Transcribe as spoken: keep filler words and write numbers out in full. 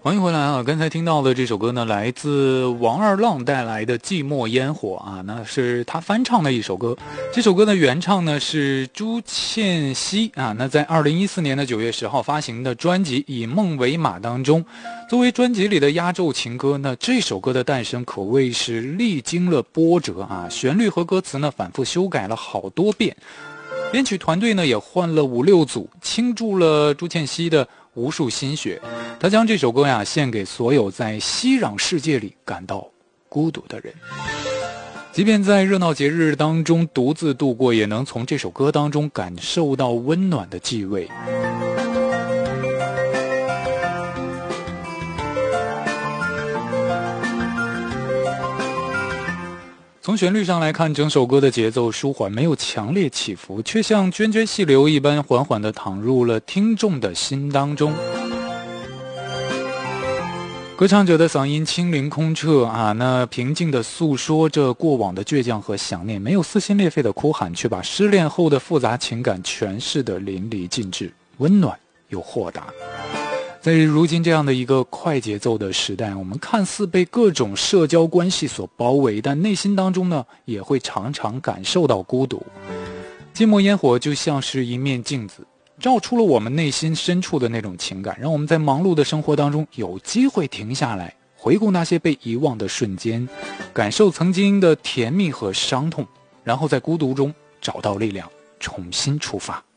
欢迎回来啊！刚才听到的这首歌呢，来自王二浪带来的《寂寞烟火》啊，那是他翻唱的一首歌。这首歌的原唱呢是朱倩熙啊，那在二零一四年的九月十号发行的专辑《以梦为马》当中，作为专辑里的压轴情歌呢，这首歌的诞生可谓是历经了波折啊，旋律和歌词呢反复修改了好多遍，编曲团队呢也换了五六组，倾注了朱倩熙的无数心血。他将这首歌呀献给所有在熙攘世界里感到孤独的人，即便在热闹节日当中独自度过，也能从这首歌当中感受到温暖的气味。从旋律上来看，整首歌的节奏舒缓，没有强烈起伏，却像涓涓细流一般缓缓地淌入了听众的心当中。歌唱者的嗓音清灵空澈啊，那平静地诉说着过往的倔强和想念，没有撕心裂肺的哭喊，却把失恋后的复杂情感诠释得淋漓尽致，温暖又豁达。在如今这样的一个快节奏的时代，我们看似被各种社交关系所包围，但内心当中呢，也会常常感受到孤独。寂寞烟火就像是一面镜子，照出了我们内心深处的那种情感，让我们在忙碌的生活当中有机会停下来，回顾那些被遗忘的瞬间，感受曾经的甜蜜和伤痛，然后在孤独中找到力量，重新出发。